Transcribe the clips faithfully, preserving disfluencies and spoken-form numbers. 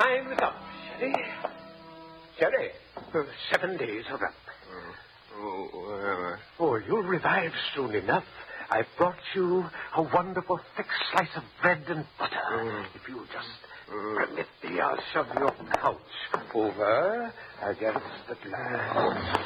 Time's up, Sherry. Sherry, seven days are up. Oh, oh, uh, Oh, you'll revive soon enough. I've brought you a wonderful thick slice of bread and butter. Mm. If you just mm. permit me, I'll shove your couch over against the glass.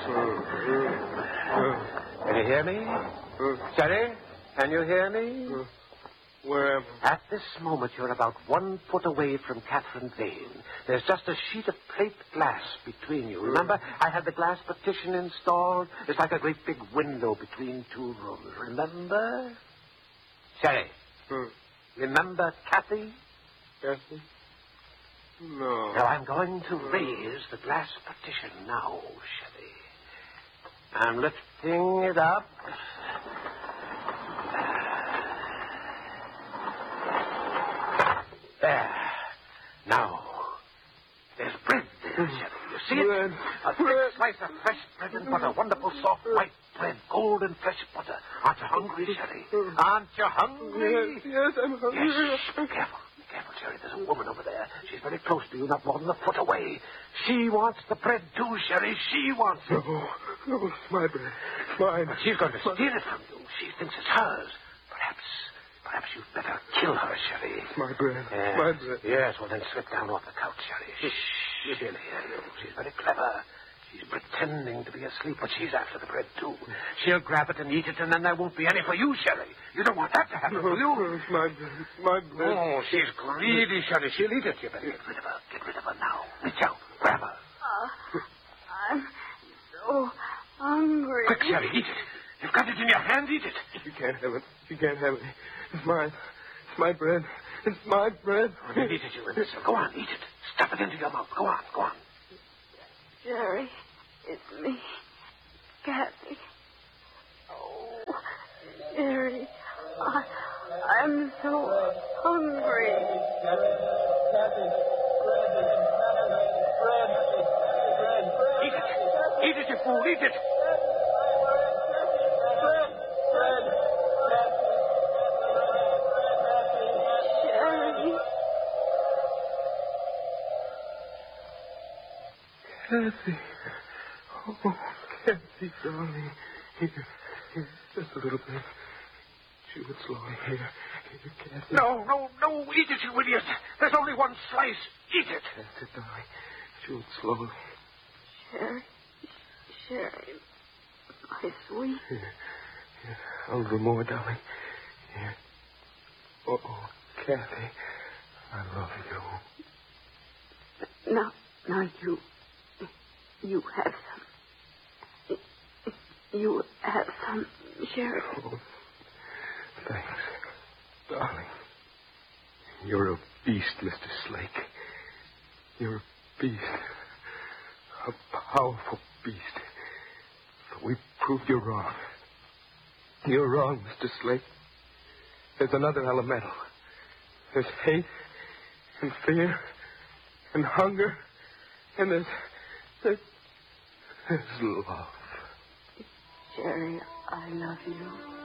Mm. Can you hear me? Mm. Sherry, can you hear me? Mm. Where am I? At this moment, you're about one foot away from Catherine Vane. There's just a sheet of plate glass between you. Remember, I had the glass partition installed? It's like a great big window between two rooms. Remember? Sherry. Hmm. Remember Kathy? Kathy? No. Now, I'm going to raise the glass partition now, Sherry. I'm lifting it up. There. Now, there's bread there, Sherry. You see it? Bread. A thick slice of fresh bread and butter. Wonderful soft white bread. Golden fresh butter. Aren't you hungry, Sherry? Aren't you hungry? Yes, yes, I'm hungry. Yes. Careful. Careful, Sherry. There's a woman over there. She's very close to you, not more than a foot away. She wants the bread, too, Sherry. She wants it. No, no, it's my bread. It's mine. But she's going to steal it from you. She thinks it's hers. Perhaps... Perhaps you'd better kill her, Sherry. It's my bread. Yes. My bread. Yes, well, then slip down off the couch, Sherry. Shh. She'll hear you. She's very clever. She's pretending to be asleep, but she's after the bread, too. She'll grab it and eat it, and then there won't be any for you, Sherry. You don't want that to happen, do you? It's my bread. It's my bread. Oh, she's greedy, Sherry. She'll eat it. You better get rid of her. Get rid of her now. Reach out. Grab her. Uh, I'm so hungry. Quick, Sherry. Eat it. You've got it in your hand. Eat it. You can't have it. You can't have it. It's mine. It's my bread. It's my bread. Oh, then eat it, you imbecile. Go on, eat it. Stuff it into your mouth. Go on, go on. Jerry, it's me, Kathy. Oh, Jerry, I, I'm so hungry. Eat it. Eat it, you fool. Eat it. Kathy. Oh, Kathy, darling. Here, here, just a little bit. Chew it slowly. Here, here, Kathy. No, no, no. Eat it, you idiot. There's only one slice. Eat it. Kathy, darling. Chew it slowly. Sherry, Sherry, my sweet. Here, here. A little more, darling. Here. Oh, oh, Kathy. I love you. Now, now you... You have some. You have some, Sheriff. Oh, thanks, darling. You're a beast, Mister Slake. You're a beast. A powerful beast. But we proved you wrong. You're wrong, Mister Slake. There's another elemental. There's hate and fear and hunger and there's... There's... There's love. Jerry, I love you.